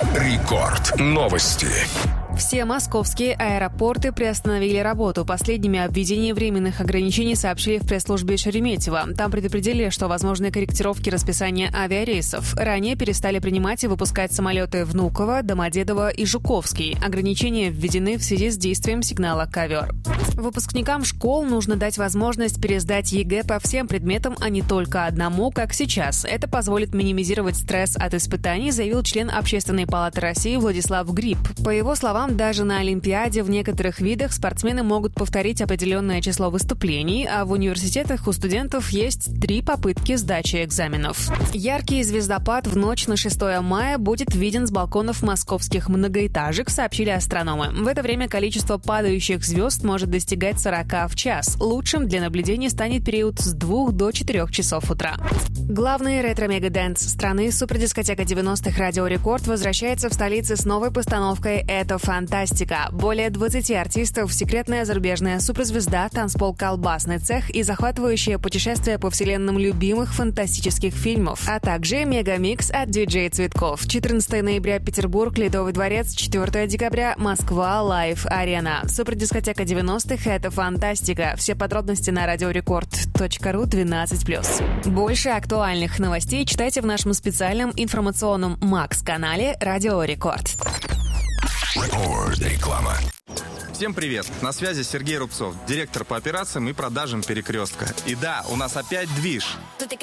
Рекорд. Новости. Все московские аэропорты приостановили работу. Последними о введении временных ограничений сообщили в пресс-службе Шереметьево. Там предупредили, что возможны корректировки расписания авиарейсов. Ранее перестали принимать и выпускать самолеты Внуково, Домодедово и Жуковский. Ограничения введены в связи с действием сигнала «Ковер». Выпускникам школ нужно дать возможность пересдать ЕГЭ по всем предметам, а не только одному, как сейчас. Это позволит минимизировать стресс от испытаний, заявил член Общественной палаты России Владислав Гриб. По его словам, даже на Олимпиаде в некоторых видах спортсмены могут повторить определенное число выступлений, а в университетах у студентов есть 3 попытки сдачи экзаменов. Яркий звездопад в ночь на 6 мая будет виден с балконов московских многоэтажек, сообщили астрономы. В это время количество падающих звезд может достигать 40 в час. Лучшим для наблюдения станет период с 2 до 4 часов утра. Главный ретро-мегадэнс страны супердискотека 90-х «Радио Рекорд» возвращается в столице с новой постановкой «Это фантастика». Более 20 артистов, секретная зарубежная суперзвезда, танцпол «Колбасный цех» и захватывающее путешествие по вселенным любимых фантастических фильмов, а также мегамикс от диджей Цветков. 14 ноября Петербург, Ледовый дворец, 4 декабря Москва, Лайв Арена. Супердискотека 90-х «Это фантастика». Все подробности на radiorecord.ru 12+. Больше актуальных новостей читайте в нашем специальном информационном Макс-канале «Радио Рекорд». Реклама. Всем привет! На связи Сергей Рубцов, директор по операциям и продажам «Перекрестка». И да, у нас опять движ.